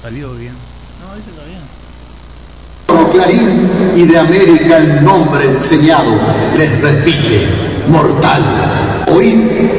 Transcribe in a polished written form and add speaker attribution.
Speaker 1: salió bien. No, ese está bien.
Speaker 2: Clarín y de América el nombre enseñado les repite: mortal. Oíd